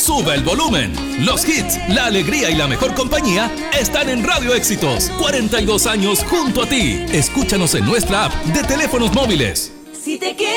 Sube el volumen. Los hits, la alegría y la mejor compañía están en Radio Éxitos. 42 años junto a ti. Escúchanos en nuestra app de teléfonos móviles. Si te quieres